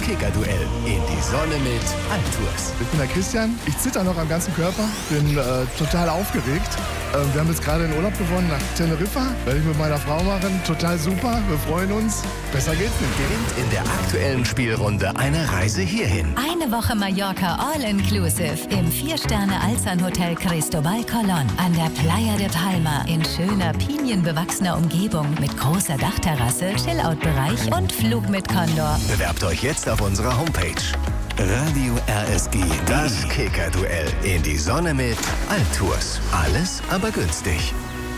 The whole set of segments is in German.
Kicker-Duell in die Sonne mit Altours. Ich bin der Christian, ich zitter noch am ganzen Körper, bin total aufgeregt. Wir haben jetzt gerade den Urlaub gewonnen nach Teneriffa, werde ich mit meiner Frau machen, total super, wir freuen uns, besser geht's nicht. Gewinnt in der aktuellen Spielrunde eine Reise hierhin. Eine Woche Mallorca All-Inclusive im 4-Sterne-Alzan-Hotel Cristobal Colón an der Playa de Palma in schöner, pinienbewachsener Umgebung mit großer Dachterrasse, Chillout-Bereich und Flug mit Condor. Bewerbt euch jetzt auf unserer Homepage. Radio RSG, das Kicker-Duell in die Sonne mit Altours. Alles, aber günstig.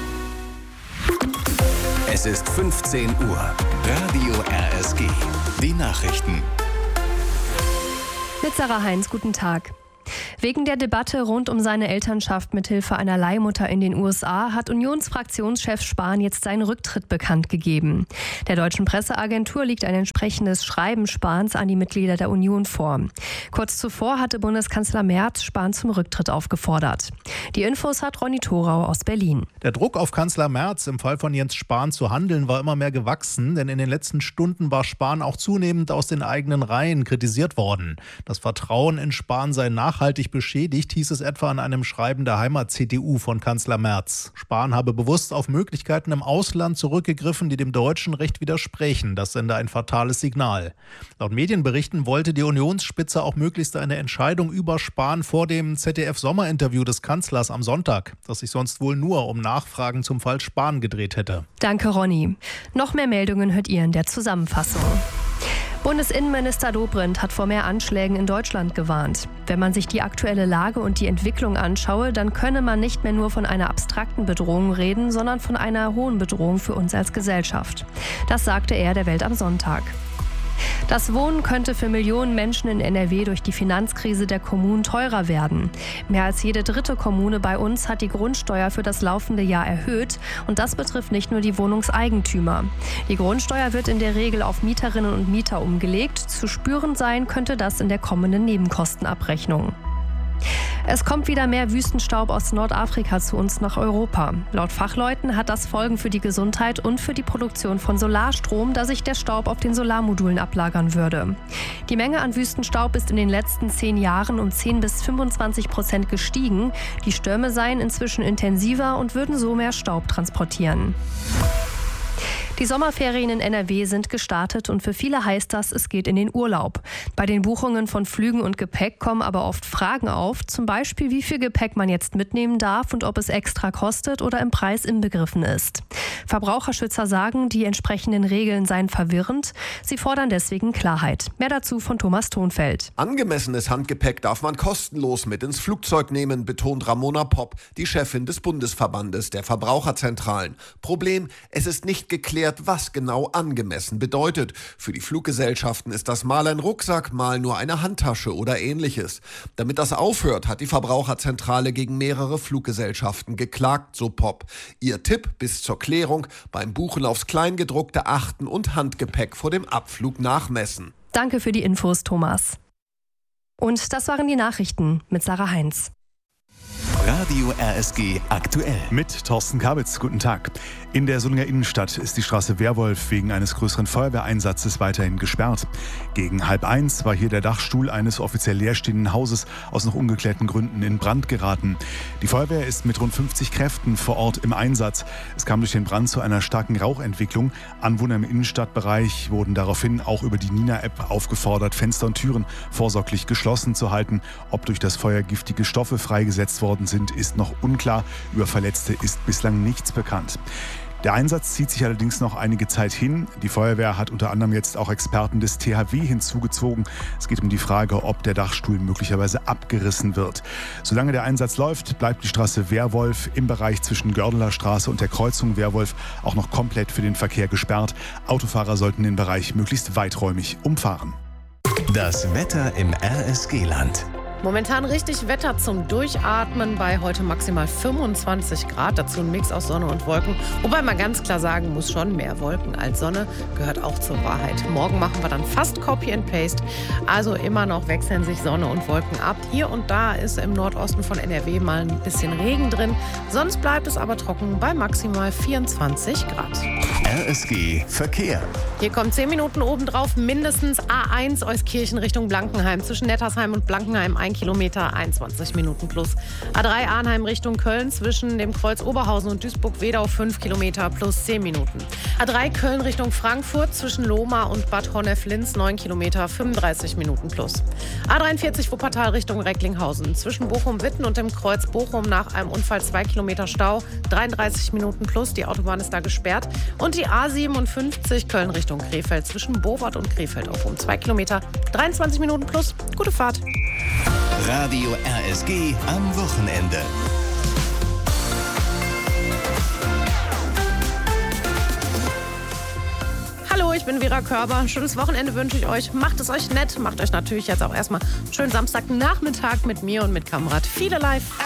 Es ist 15 Uhr. Radio RSG. Die Nachrichten. Mit Sarah Heinz, guten Tag. Wegen der Debatte rund um seine Elternschaft mithilfe einer Leihmutter in den USA hat Unionsfraktionschef Spahn jetzt seinen Rücktritt bekannt gegeben. Der deutschen Presseagentur liegt ein entsprechendes Schreiben Spahns an die Mitglieder der Union vor. Kurz zuvor hatte Bundeskanzler Merz Spahn zum Rücktritt aufgefordert. Die Infos hat Ronny Thorau aus Berlin. Der Druck auf Kanzler Merz, im Fall von Jens Spahn zu handeln, war immer mehr gewachsen, denn in den letzten Stunden war Spahn auch zunehmend aus den eigenen Reihen kritisiert worden. Das Vertrauen in Spahn sei nachhaltig beschädigt, hieß es etwa in einem Schreiben der Heimat-CDU von Kanzler Merz. Spahn habe bewusst auf Möglichkeiten im Ausland zurückgegriffen, die dem deutschen Recht widersprechen. Das sende ein fatales Signal. Laut Medienberichten wollte die Unionsspitze auch möglichst eine Entscheidung über Spahn vor dem ZDF-Sommerinterview des Kanzlers am Sonntag, das sich sonst wohl nur um Nachfragen zum Fall Spahn gedreht hätte. Danke, Ronny. Noch mehr Meldungen hört ihr in der Zusammenfassung. Bundesinnenminister Dobrindt hat vor mehr Anschlägen in Deutschland gewarnt. Wenn man sich die aktuelle Lage und die Entwicklung anschaue, dann könne man nicht mehr nur von einer abstrakten Bedrohung reden, sondern von einer hohen Bedrohung für uns als Gesellschaft. Das sagte er der Welt am Sonntag. Das Wohnen könnte für Millionen Menschen in NRW durch die Finanzkrise der Kommunen teurer werden. Mehr als jede dritte Kommune bei uns hat die Grundsteuer für das laufende Jahr erhöht. Und das betrifft nicht nur die Wohnungseigentümer. Die Grundsteuer wird in der Regel auf Mieterinnen und Mieter umgelegt. Zu spüren sein könnte das in der kommenden Nebenkostenabrechnung. Es kommt wieder mehr Wüstenstaub aus Nordafrika zu uns nach Europa. Laut Fachleuten hat das Folgen für die Gesundheit und für die Produktion von Solarstrom, da sich der Staub auf den Solarmodulen ablagern würde. Die Menge an Wüstenstaub ist in den letzten 10 Jahren um 10-25% gestiegen. Die Stürme seien inzwischen intensiver und würden so mehr Staub transportieren. Die Sommerferien in NRW sind gestartet und für viele heißt das, es geht in den Urlaub. Bei den Buchungen von Flügen und Gepäck kommen aber oft Fragen auf, zum Beispiel wie viel Gepäck man jetzt mitnehmen darf und ob es extra kostet oder im Preis inbegriffen ist. Verbraucherschützer sagen, die entsprechenden Regeln seien verwirrend. Sie fordern deswegen Klarheit. Mehr dazu von Thomas Thonfeld. Angemessenes Handgepäck darf man kostenlos mit ins Flugzeug nehmen, betont Ramona Popp, die Chefin des Bundesverbandes der Verbraucherzentralen. Problem, es ist nicht geklärt, was genau angemessen bedeutet. Für die Fluggesellschaften ist das mal ein Rucksack, mal nur eine Handtasche oder ähnliches. Damit das aufhört, hat die Verbraucherzentrale gegen mehrere Fluggesellschaften geklagt, so Popp. Ihr Tipp bis zur Klärung: beim Buchen aufs Kleingedruckte achten und Handgepäck vor dem Abflug nachmessen. Danke für die Infos, Thomas. Und das waren die Nachrichten mit Sarah Heinz. Radio RSG aktuell. Mit Thorsten Kabitz, guten Tag. In der Solinger Innenstadt ist die Straße Wehrwolf wegen eines größeren Feuerwehreinsatzes weiterhin gesperrt. Gegen 12:30 war hier der Dachstuhl eines offiziell leerstehenden Hauses aus noch ungeklärten Gründen in Brand geraten. Die Feuerwehr ist mit rund 50 Kräften vor Ort im Einsatz. Es kam durch den Brand zu einer starken Rauchentwicklung. Anwohner im Innenstadtbereich wurden daraufhin auch über die Nina-App aufgefordert, Fenster und Türen vorsorglich geschlossen zu halten. Ob durch das Feuer giftige Stoffe freigesetzt worden sind, ist noch unklar. Über Verletzte ist bislang nichts bekannt. Der Einsatz zieht sich allerdings noch einige Zeit hin. Die Feuerwehr hat unter anderem jetzt auch Experten des THW hinzugezogen. Es geht um die Frage, ob der Dachstuhl möglicherweise abgerissen wird. Solange der Einsatz läuft, bleibt die Straße Wehrwolf im Bereich zwischen Gördeler Straße und der Kreuzung Wehrwolf auch noch komplett für den Verkehr gesperrt. Autofahrer sollten den Bereich möglichst weiträumig umfahren. Das Wetter im RSG-Land. Momentan richtig Wetter zum Durchatmen bei heute maximal 25 Grad. Dazu ein Mix aus Sonne und Wolken. Wobei man ganz klar sagen muss, schon mehr Wolken als Sonne gehört auch zur Wahrheit. Morgen machen wir dann fast Copy and Paste. Also immer noch wechseln sich Sonne und Wolken ab. Hier und da ist im Nordosten von NRW mal ein bisschen Regen drin. Sonst bleibt es aber trocken bei maximal 24 Grad. RSG Verkehr. Hier kommt 10 Minuten obendrauf, mindestens A1 Euskirchen Richtung Blankenheim. Zwischen Nettersheim und Blankenheim 1 Kilometer, 21 Minuten plus. A3 Arnheim Richtung Köln zwischen dem Kreuz Oberhausen und Duisburg-Wedau 5 Kilometer plus 10 Minuten. A3 Köln Richtung Frankfurt zwischen Lohmar und Bad Honnef-Linz 9 Kilometer, 35 Minuten plus. A43 Wuppertal Richtung Recklinghausen zwischen Bochum-Witten und dem Kreuz Bochum nach einem Unfall 2 Kilometer Stau, 33 Minuten plus. Die Autobahn ist da gesperrt. Und die A57 Köln Richtung Krefeld zwischen Bowart und Krefeld auch um 2 Kilometer, 23 Minuten plus. Gute Fahrt. Radio RSG am Wochenende. Hallo, ich bin Vera Körber. Schönes Wochenende wünsche ich euch. Macht es euch nett. Macht euch natürlich jetzt auch erstmal einen schönen Samstagnachmittag mit mir und mit Kamerad Fiede live.